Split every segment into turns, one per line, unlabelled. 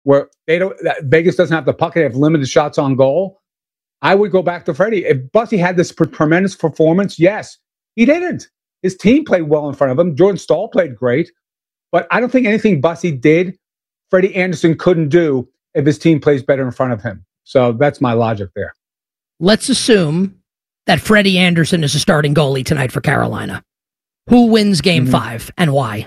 where Vegas doesn't have the puck, they have limited shots on goal, I would go back to Freddie. If Bussy had this tremendous performance, yes, he didn't. His team played well in front of him. Jordan Staal played great, but I don't think anything Bussy did, Freddie Andersen couldn't do if his team plays better in front of him. So that's my logic there.
Let's assume that Freddie Andersen is a starting goalie tonight for Carolina. Who wins Game 5 and why?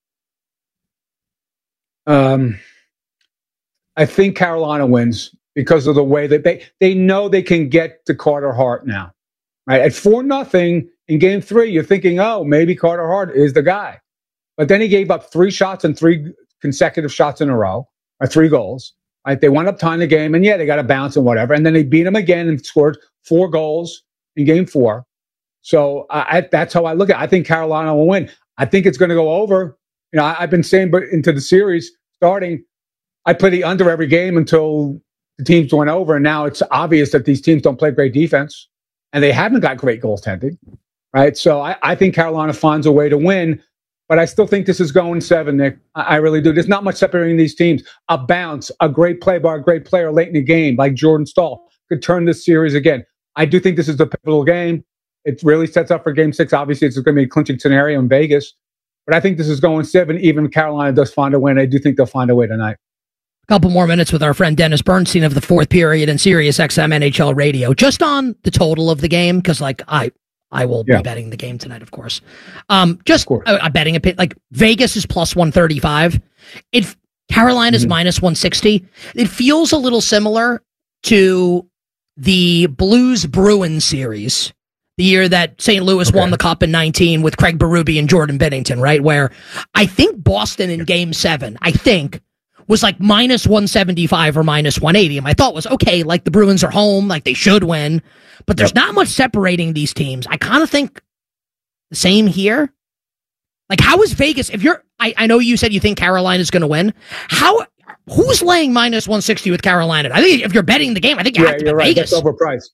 I think Carolina wins because of the way that they know they can get to Carter Hart now. Right? At 4-0 in Game 3, you're thinking, oh, maybe Carter Hart is the guy. But then he gave up 3 shots and 3 consecutive shots in a row, or 3 goals. Right? They wound up tying the game, and yeah, they got a bounce and whatever. And then they beat him again and scored 4 goals in Game 4. So that's how I look at it. I think Carolina will win. I think it's going to go over. You know, I've been saying, but into the series starting, I play the under every game until the teams went over. And now it's obvious that these teams don't play great defense, and they haven't got great goaltending. Right? So I think Carolina finds a way to win. But I still think this is going 7, Nick. I really do. There's not much separating these teams. A bounce, a great play by a great player late in the game, like Jordan Staal, could turn this series again. I do think this is the pivotal game. It really sets up for Game 6. Obviously, it's going to be a clinching scenario in Vegas. But I think this is going 7. Even if Carolina does find a win, I do think they'll find a way tonight.
A couple more minutes with our friend Dennis Bernstein of the 4th Period and Sirius XM NHL Radio. Just on the total of the game, because I will be betting the game tonight, of course. I'm betting like Vegas is plus 135. Carolina's minus 160. It feels a little similar to the Blues Bruins series, the year that St. Louis won the Cup in 19 with Craig Berube and Jordan Binnington, right? Where I think Boston in Game 7, was like minus 175 or minus 180. And my thought was, okay, like the Bruins are home, like they should win, but there's not much separating these teams. I kind of think the same here. Like, how is Vegas, I know you said you think Carolina's going to win. Who's laying minus 160 with Carolina? I think if you're betting the game, I think you have to bet
right.
Vegas.
That's overpriced.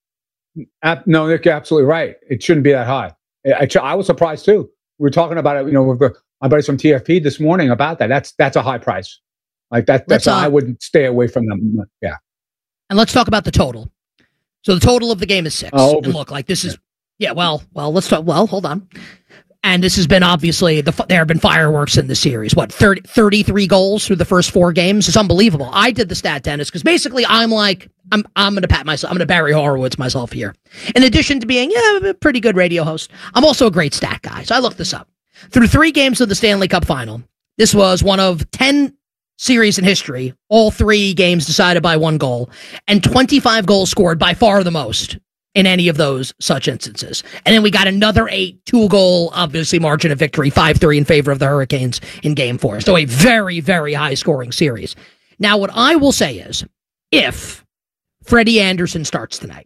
No, Nick, you're absolutely right. It shouldn't be that high. I was surprised too. We were talking about it, with my buddies from TFP this morning about that. That's a high price. Like that's why I wouldn't stay away from them. Yeah. And
let's talk about the total. So the total of the game is 6. And look, like this is, let's talk. Well, hold on. And this has been obviously there have been fireworks in the series. 33 goals through the first 4 games? It's unbelievable. I did the stat, Dennis, because basically I'm going to pat myself. I'm going to Barry Horowitz myself here. In addition to being a pretty good radio host, I'm also a great stat guy. So I looked this up. Through 3 games of the Stanley Cup Final, this was one of 10 series in history, all 3 games decided by 1 goal, and 25 goals scored, by far the most in any of those such instances. And then we got another 8 2-goal, obviously, margin of victory, 5-3 in favor of the Hurricanes in Game 4. So a very, very high-scoring series. Now, what I will say is, if Freddie Andersen starts tonight,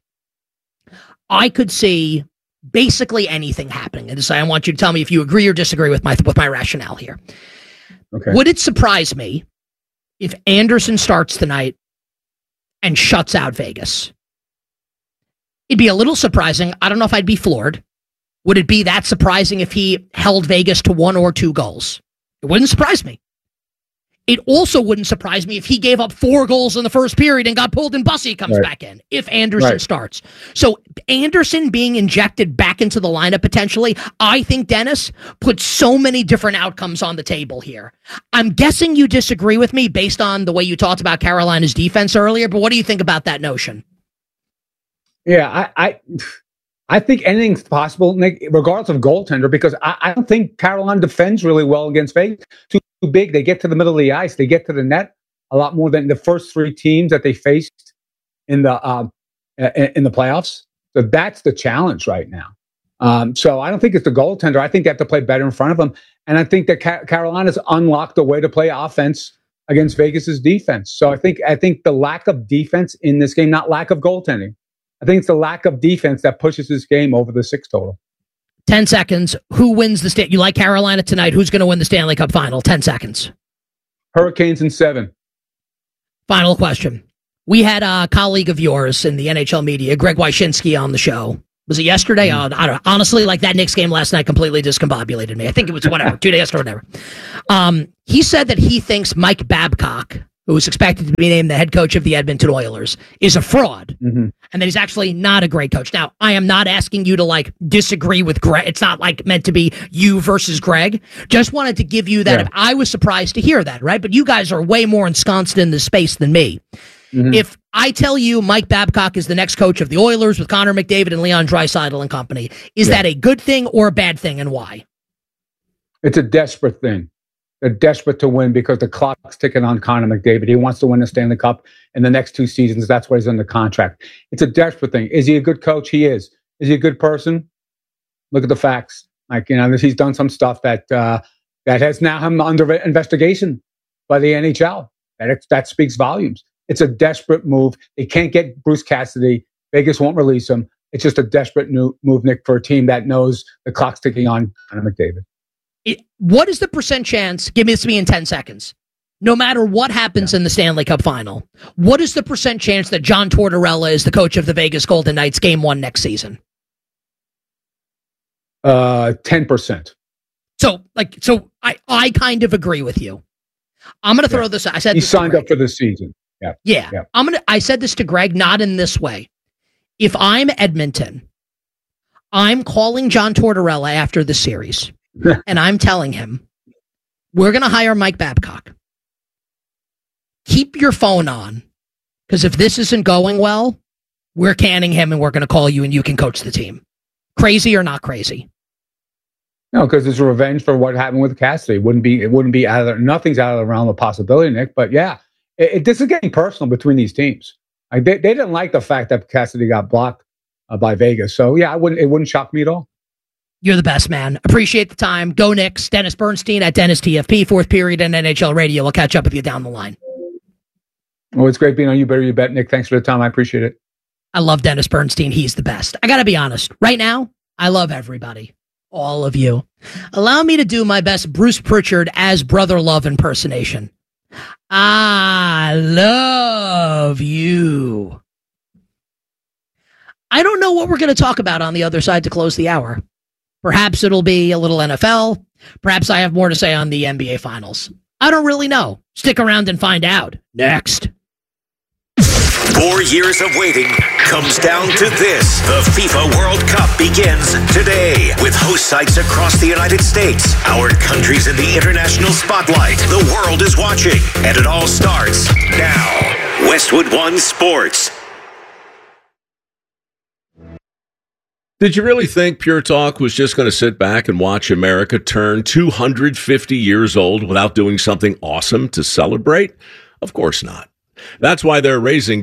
I could see basically anything happening. And I want you to tell me if you agree or disagree with my rationale here.
Okay.
Would it surprise me if Andersen starts tonight and shuts out Vegas? It'd be a little surprising. I don't know if I'd be floored. Would it be that surprising if he held Vegas to 1 or 2 goals? It wouldn't surprise me. It also wouldn't surprise me if he gave up 4 goals in the first period and got pulled and Bussy comes back in, if Andersen starts. So Andersen being injected back into the lineup potentially, I think, Dennis, puts so many different outcomes on the table here. I'm guessing you disagree with me based on the way you talked about Carolina's defense earlier, but what do you think about that notion?
Yeah, I think anything's possible, Nick, regardless of goaltender, because I don't think Carolina defends really well against Vegas. Too big. They get to the middle of the ice. They get to the net a lot more than the first 3 teams that they faced in the playoffs. So that's the challenge right now. So I don't think it's the goaltender. I think they have to play better in front of them. And I think that Carolina's unlocked a way to play offense against Vegas's defense. So I think the lack of defense in this game, not lack of goaltending, I think it's the lack of defense that pushes this game over the 6 total.
10 seconds. Who wins the You like Carolina tonight? Who's going to win the Stanley Cup Final? 10 seconds.
Hurricanes in 7.
Final question. We had a colleague of yours in the NHL media, Greg Wyshynski, on the show. Was it yesterday? I don't know. Honestly, like that Knicks game last night completely discombobulated me. I think it was 2 days or whatever. He said that he thinks Mike Babcock who was expected to be named the head coach of the Edmonton Oilers, is a fraud, and that he's actually not a great coach. Now, I am not asking you to like disagree with Greg. It's not like meant to be you versus Greg. Just wanted to give you that. Yeah. I was surprised to hear that, right? But you guys are way more ensconced in this space than me. If I tell you Mike Babcock is the next coach of the Oilers with Connor McDavid and Leon Draisaitl and company, is that a good thing or a bad thing, and why?
It's a desperate thing. They're desperate to win because the clock's ticking on Connor McDavid. He wants to win the Stanley Cup in the next 2 seasons. That's why he's under contract. It's a desperate thing. Is he a good coach? He is. Is he a good person? Look at the facts. Like, you know, he's done some stuff that has now him under investigation by the NHL. That speaks volumes. It's a desperate move. They can't get Bruce Cassidy. Vegas won't release him. It's just a desperate move, Nick, for a team that knows the clock's ticking on Connor McDavid.
What is the percent chance? Give this to me in 10 seconds. No matter what happens in the Stanley Cup final, what is the percent chance that John Tortorella is the coach of the Vegas Golden Knights game 1 next season?
10%.
So I kind of agree with you. I'm going to throw this. I said
he signed up for the season. Yeah.
I said this to Greg, not in this way. If I'm Edmonton, I'm calling John Tortorella after the series. And I'm telling him, we're going to hire Mike Babcock. Keep your phone on, because if this isn't going well, we're canning him and we're going to call you and you can coach the team. Crazy or not crazy?
No, because it's revenge for what happened with Cassidy. It wouldn't be nothing's out of the realm of possibility, Nick. But yeah, this is getting personal between these teams. Like they didn't like the fact that Cassidy got blocked by Vegas. So yeah, it wouldn't shock me at all.
You're the best, man. Appreciate the time. Go Knicks. Dennis Bernstein at Dennis TFP, Fourth Period and NHL Radio. We'll catch up with you down the line.
Oh, it's great being on You Better You Bet, Nick. Thanks for the time. I appreciate it.
I love Dennis Bernstein. He's the best. I got to be honest. Right now, I love everybody. All of you. Allow me to do my best Bruce Pritchard as Brother Love impersonation. I love you. I don't know what we're going to talk about on the other side to close the hour. Perhaps it'll be a little NFL. Perhaps I have more to say on the NBA Finals. I don't really know. Stick around and find out. Next.
4 years of waiting comes down to this. The FIFA World Cup begins today with host sites across the United States. Our country's in the international spotlight. The world is watching, and it all starts now. Westwood One Sports.
Did you really think Pure Talk was just going to sit back and watch America turn 250 years old without doing something awesome to celebrate? Of course not. That's why they're raising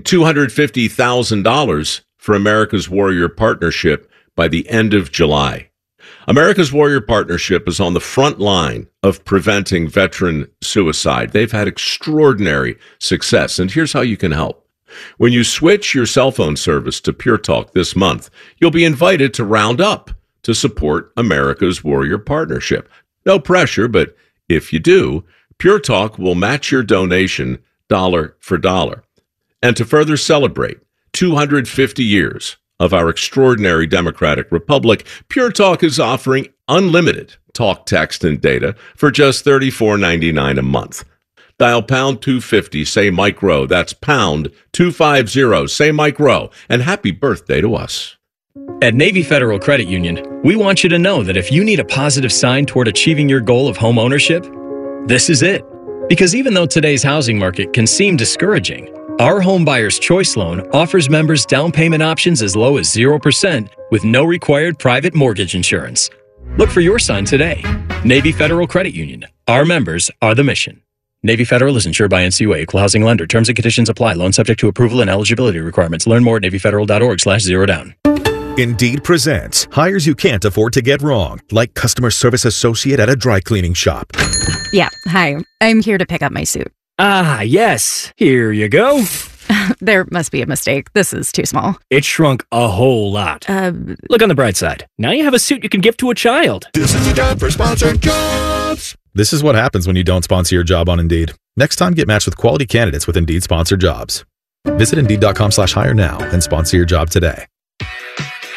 $250,000 for America's Warrior Partnership by the end of July. America's Warrior Partnership is on the front line of preventing veteran suicide. They've had extraordinary success, and here's how you can help. When you switch your cell phone service to Pure Talk this month, you'll be invited to round up to support America's Warrior Partnership. No pressure, but if you do, Pure Talk will match your donation dollar for dollar. And to further celebrate 250 years of our extraordinary democratic republic, Pure Talk is offering unlimited talk, text, and data for just $34.99 a month. Dial pound 250, say Mike Rowe. That's pound 250, say Mike Rowe. And happy birthday to us.
At Navy Federal Credit Union, we want you to know that if you need a positive sign toward achieving your goal of home ownership, this is it. Because even though today's housing market can seem discouraging, our Home Buyer's Choice Loan offers members down payment options as low as 0% with no required private mortgage insurance. Look for your sign today. Navy Federal Credit Union. Our members are the mission. Navy Federal is insured by NCUA, equal housing lender. Terms and conditions apply. Loan subject to approval and eligibility requirements. Learn more at NavyFederal.org/zerodown.
Indeed presents hires you can't afford to get wrong, like customer service associate at a dry cleaning shop.
Yeah, hi. I'm here to pick up my suit.
Ah, yes. Here you go.
There must be a mistake. This is too small.
It shrunk a whole lot. Look on the bright side. Now you have a suit you can give to a child.
This is a job for sponsored jobs. This is what happens when you don't sponsor your job on Indeed. Next time, get matched with quality candidates with Indeed sponsored jobs. Visit Indeed.com/hire now and sponsor your job today.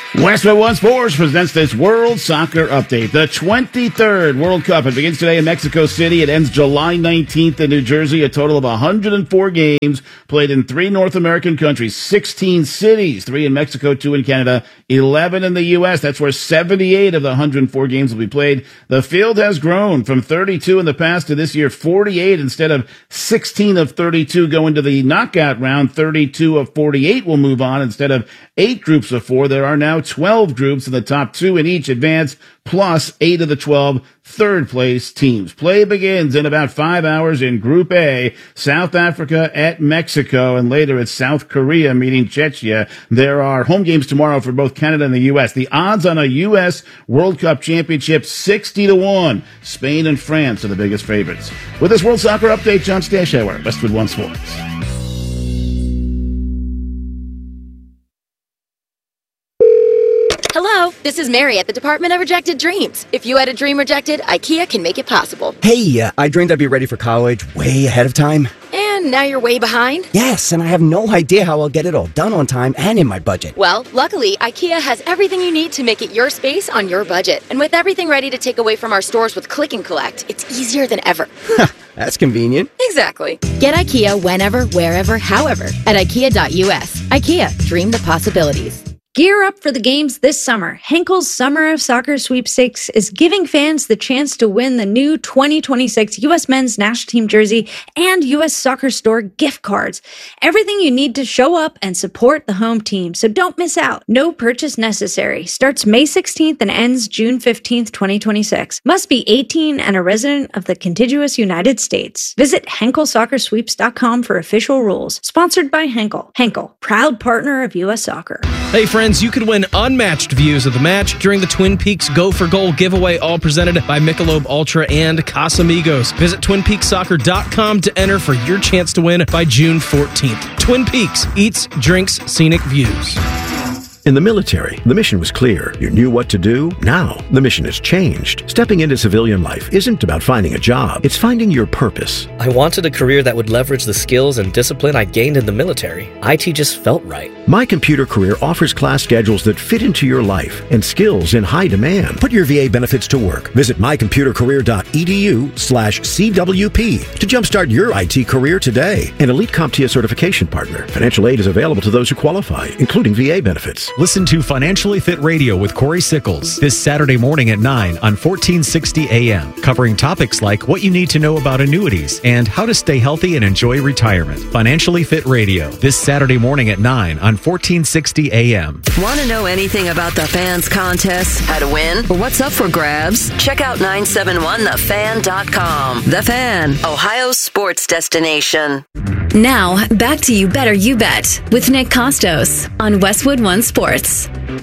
Westwood One Sports presents this World Soccer Update. The 23rd World Cup. It begins today in Mexico City. It ends July 19th in New Jersey. A total of 104 games played in 3 North American countries, 16 cities, 3 in Mexico, 2 in Canada, 11 in the U.S. That's where 78 of the 104 games will be played. The field has grown from 32 in the past to this year 48 instead of 16 of 32 go into the knockout round. 32 of 48 will move on instead of 8 groups of 4. There are now 12 groups, and the top 2 in each advance, plus 8 of the 12 third-place teams. Play begins in about 5 hours in Group A, South Africa at Mexico, and later it's South Korea meeting Czechia. There are home games tomorrow for both Canada and the U.S. The odds on a U.S. World Cup championship, 60-1. Spain and France are the biggest favorites. With this World Soccer Update, John Stashower, Westwood One Sports.
Hello, this is Mary at the Department of Rejected Dreams. If you had a dream rejected, IKEA can make it possible.
Hey, I dreamed I'd be ready for college way ahead of time.
And now you're way behind?
Yes, and I have no idea how I'll get it all done on time and in my budget.
Well, luckily, IKEA has everything you need to make it your space on your budget. And with everything ready to take away from our stores with Click and Collect, it's easier than ever.
That's convenient.
Exactly. Get IKEA whenever, wherever, however at IKEA.us. IKEA, dream the possibilities.
Gear up for the games this summer. Henkel's Summer of Soccer Sweepstakes is giving fans the chance to win the new 2026 U.S. Men's National Team jersey and U.S. Soccer Store gift cards. Everything you need to show up and support the home team, so don't miss out. No purchase necessary. Starts May 16th and ends June 15th, 2026. Must be 18 and a resident of the contiguous United States. Visit HenkelSoccerSweeps.com for official rules. Sponsored by Henkel. Henkel, proud partner of U.S. Soccer.
Hey friends, you could win unmatched views of the match during the Twin Peaks Go for Goal giveaway, all presented by Michelob Ultra and Casamigos. Visit TwinPeaksSoccer.com to enter for your chance to win by June 14th. Twin Peaks, eats, drinks, scenic views.
In the military, the mission was clear. You knew what to do. Now, the mission has changed. Stepping into civilian life isn't about finding a job. It's finding your purpose.
I wanted a career that would leverage the skills and discipline I gained in the military. IT just felt right.
My Computer Career offers class schedules that fit into your life and skills in high demand. Put your VA benefits to work. Visit mycomputercareer.edu/CWP to jumpstart your IT career today. An elite CompTIA certification partner. Financial aid is available to those who qualify, including VA benefits.
Listen to Financially Fit Radio with Corey Sickles this Saturday morning at 9 on 1460 AM, covering topics like what you need to know about annuities and how to stay healthy and enjoy retirement. Financially Fit Radio this Saturday morning at 9 on 1460 AM.
Want to know anything about the Fans contest, how to win, or what's up for grabs? Check out 971thefan.com. The Fan, Ohio's sports destination.
Now, back to You Better You Bet with Nick Costos on Westwood One Sports.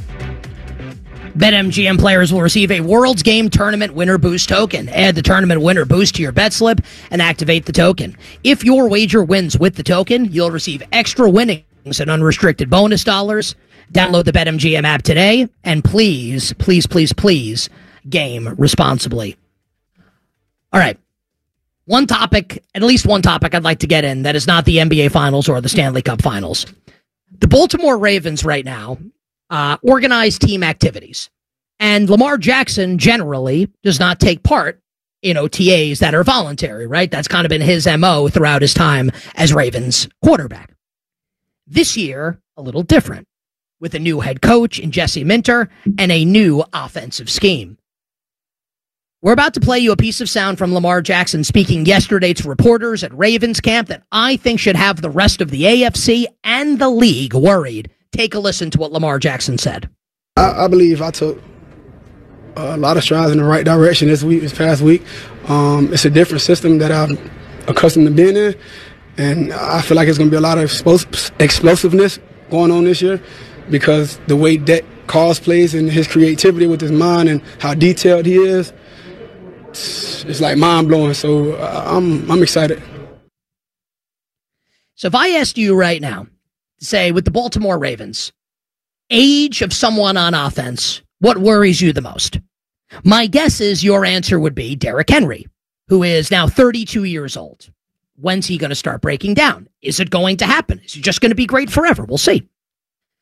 BetMGM players will receive a World's Game Tournament Winner Boost token. Add the Tournament Winner Boost to your bet slip and activate the token. If your wager wins with the token, you'll receive extra winnings and unrestricted bonus dollars. Download the BetMGM app today, and please, please, please, please, game responsibly. All right. At least one topic I'd like to get in that is not the NBA Finals or the Stanley Cup Finals. The Baltimore Ravens right now organize team activities. And Lamar Jackson generally does not take part in OTAs that are voluntary, right? That's kind of been his MO throughout his time as Ravens quarterback. This year, a little different, with a new head coach in Jesse Minter and a new offensive scheme. We're about to play you a piece of sound from Lamar Jackson speaking yesterday to reporters at Ravens camp that I think should have the rest of the AFC and the league worried. Take a listen to what Lamar Jackson said.
I believe I took a lot of strides in the right direction this past week. It's a different system that I'm accustomed to being in, and I feel like it's going to be a lot of explosiveness going on this year because the way Dak calls plays and his creativity with his mind and how detailed he is, it's like mind-blowing. So I'm excited.
So if I asked you right now, say with the Baltimore Ravens, age of someone on offense, what worries you the most? My guess is your answer would be Derrick Henry, who is now 32 years old. When's he going to start breaking down? Is it going to happen? Is he just going to be great forever? We'll see.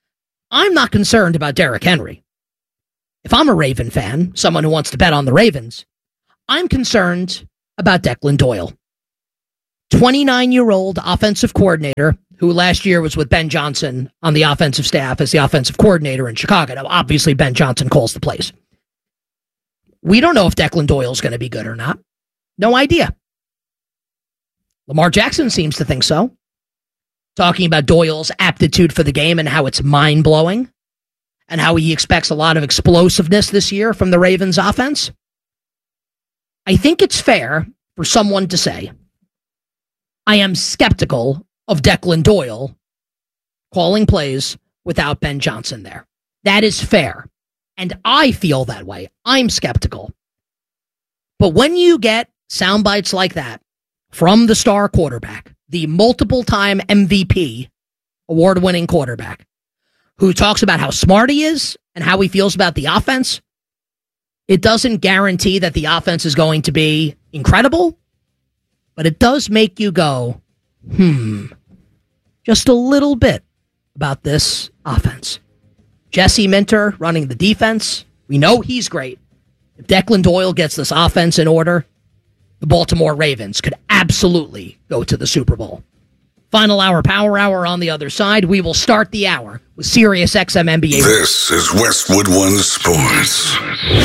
I'm not concerned about Derrick Henry. If I'm a Raven fan, someone who wants to bet on the Ravens, I'm concerned about Declan Doyle. 29-year-old offensive coordinator who last year was with Ben Johnson on the offensive staff as the offensive coordinator in Chicago. Now, obviously, Ben Johnson calls the plays. We don't know if Declan Doyle's going to be good or not. No idea. Lamar Jackson seems to think so. Talking about Doyle's aptitude for the game and how it's mind-blowing and how he expects a lot of explosiveness this year from the Ravens offense. I think it's fair for someone to say, I am skeptical of Declan Doyle calling plays without Ben Johnson there. That is fair. And I feel that way. I'm skeptical. But when you get sound bites like that from the star quarterback, the multiple-time MVP, award-winning quarterback, who talks about how smart he is and how he feels about the offense, it doesn't guarantee that the offense is going to be incredible, but it does make you go, just a little bit about this offense. Jesse Minter running the defense. We know he's great. If Declan Doyle gets this offense in order, the Baltimore Ravens could absolutely go to the Super Bowl. Final hour, Power Hour on the other side. We will start the hour with Sirius XM NBA.
This is Westwood One Sports.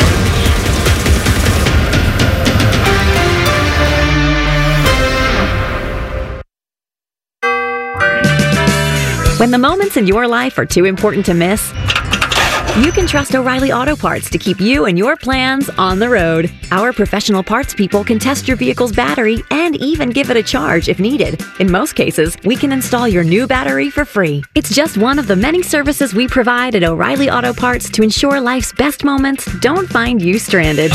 When the moments in your life are too important to miss, you can trust O'Reilly Auto Parts to keep you and your plans on the road. Our professional parts people can test your vehicle's battery and even give it a charge if needed. In most cases, we can install your new battery for free. It's just one of the many services we provide at O'Reilly Auto Parts to ensure life's best moments don't find you stranded.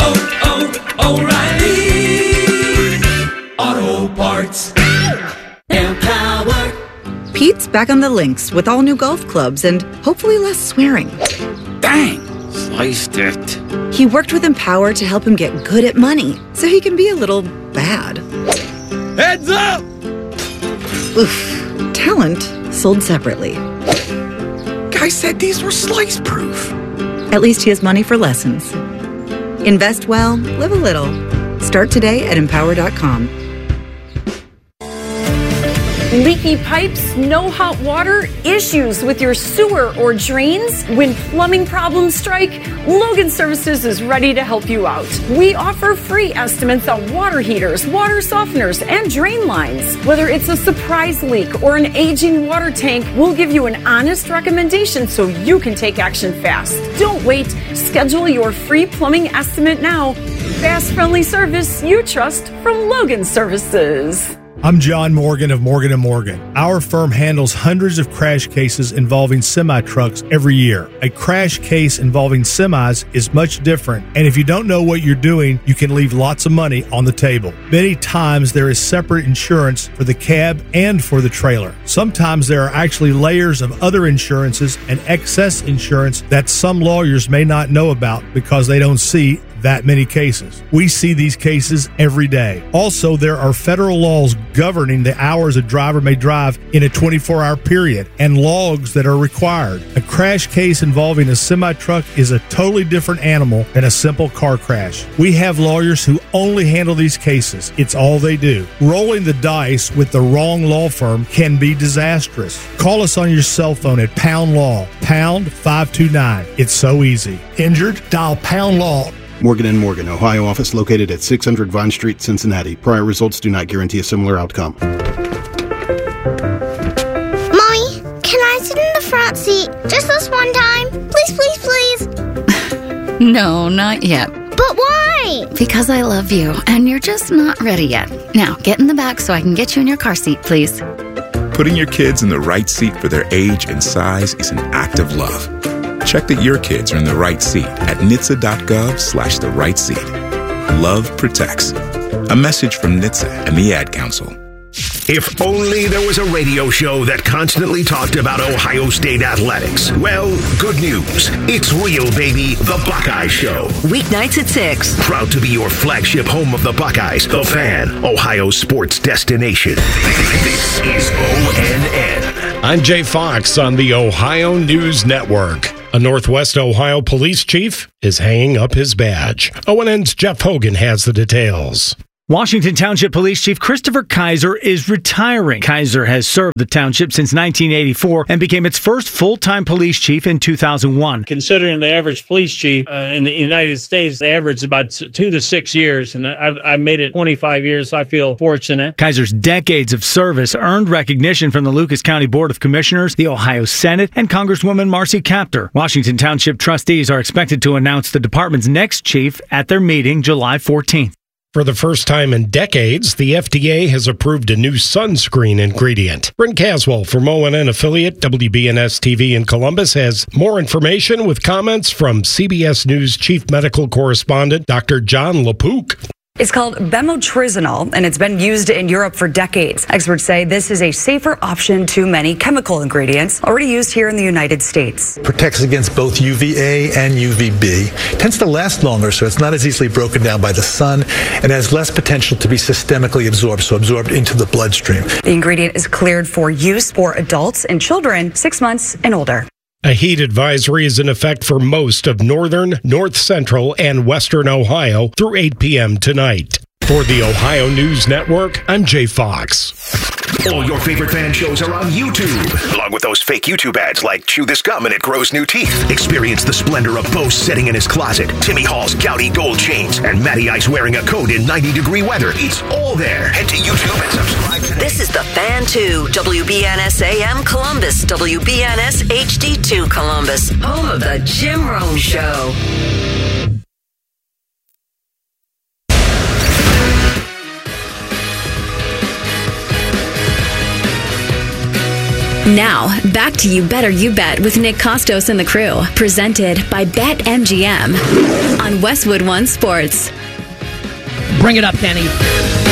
O'Reilly Auto Parts. Empower.
Pete's back on the links with all new golf clubs and hopefully less swearing.
Dang, sliced it.
He worked with Empower to help him get good at money so he can be a little bad.
Heads up!
Oof. Talent sold separately.
Guy said these were slice proof.
At least he has money for lessons. Invest well, live a little. Start today at Empower.com.
Leaky pipes, no hot water, issues with your sewer or drains? When plumbing problems strike, Logan Services is ready to help you out. We offer free estimates on water heaters, water softeners, and drain lines. Whether it's a surprise leak or an aging water tank, we'll give you an honest recommendation so you can take action fast. Don't wait. Schedule your free plumbing estimate now. Fast, friendly service you trust from Logan Services.
I'm John Morgan of Morgan & Morgan. Our firm handles hundreds of crash cases involving semi-trucks every year. A crash case involving semis is much different, and if you don't know what you're doing, you can leave lots of money on the table. Many times there is separate insurance for the cab and for the trailer. Sometimes there are actually layers of other insurances and excess insurance that some lawyers may not know about because they don't see that many cases. We see these cases every day. Also, there are federal laws governing the hours a driver may drive in a 24-hour period and logs that are required. A crash case involving a semi-truck is a totally different animal than a simple car crash. We have lawyers who only handle these cases. It's all they do. Rolling the dice with the wrong law firm can be disastrous. Call us on your cell phone at Pound Law, pound 529. It's so easy. Injured? Dial Pound Law.
Morgan & Morgan, Ohio office located at 600 Vine Street, Cincinnati. Prior results do not guarantee a similar outcome.
Mommy, can I sit in the front seat just this one time? Please, please, please.
No, not yet.
But why?
Because I love you, and you're just not ready yet. Now, get in the back so I can get you in your car seat, please.
Putting your kids in the right seat for their age and size is an act of love. Check that your kids are in the right seat at NHTSA.gov/the right seat. Love protects. A message from NHTSA and the Ad Council.
If only there was a radio show that constantly talked about Ohio State athletics. Well, good news. It's real, baby. The Buckeye Show.
Weeknights at 6.
Proud to be your flagship home of the Buckeyes, The Fan, Ohio sports destination. This is ONN.
I'm Jay Fox on the Ohio News Network. A Northwest Ohio police chief is hanging up his badge. ONN's Jeff Hogan has the details.
Washington Township Police Chief Christopher Kaiser is retiring. Kaiser has served the township since 1984 and became its first full-time police chief in 2001.
Considering the average police chief in the United States, the average is about 2 to 6 years, and I've made it 25 years, so I feel fortunate.
Kaiser's decades of service earned recognition from the Lucas County Board of Commissioners, the Ohio Senate, and Congresswoman Marcy Kaptur. Washington Township trustees are expected to announce the department's next chief at their meeting July 14th.
For the first time in decades, the FDA has approved a new sunscreen ingredient. Brent Caswell from ONN affiliate WBNS TV in Columbus has more information with comments from CBS News chief medical correspondent Dr. John LaPook.
It's called bemotrizinol, and it's been used in Europe for decades. Experts say this is a safer option to many chemical ingredients already used here in the United States.
Protects against both UVA and UVB. Tends to last longer, so it's not as easily broken down by the sun, and has less potential to be systemically absorbed, so absorbed into the bloodstream.
The ingredient is cleared for use for adults and children 6 months and older.
A heat advisory is in effect for most of northern, north central, and western Ohio through 8 p.m. tonight. For the Ohio News Network, I'm Jay Fox.
All your favorite fan shows are on YouTube, along with those fake YouTube ads like Chew This Gum and It Grows New Teeth. Experience the splendor of Bo sitting in his closet, Timmy Hall's Gouty gold chains, and Matty Ice wearing a coat in 90-degree weather. It's all there. Head to YouTube and subscribe today.
This is The Fan 2, WBNS AM Columbus, WBNS HD2 Columbus, home of the Jim Rome Show.
Now, back to You Better You Bet with Nick Costos and the crew. Presented by BetMGM on Westwood One Sports.
Bring it up, Kenny.